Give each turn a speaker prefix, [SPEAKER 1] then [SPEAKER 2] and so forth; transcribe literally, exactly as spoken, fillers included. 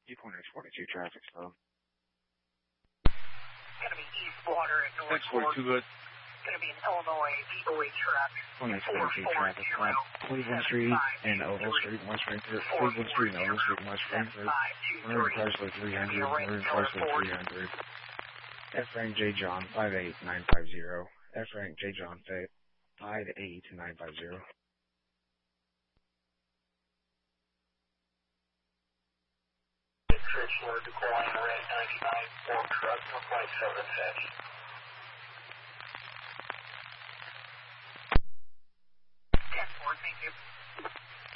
[SPEAKER 1] Equinox forty-two traffic stop.
[SPEAKER 2] It's going to be East Water at North
[SPEAKER 1] forty-two good.
[SPEAKER 2] It's going to be an Illinois D O A truck.
[SPEAKER 1] Equinox forty-two traffic stop. Cleveland Street and Oval Street, West Frankfort. Cleveland Street and Oval Street, West Frankfort. Maroon Chrysler three hundred, Maroon Chrysler three hundred. F. Frank J. John five eight nine five zero. F. Frank J. John five eight nine five zero.
[SPEAKER 2] Richland, decline red ninety-nine, four truck, flight seven seven. ten four, thank you.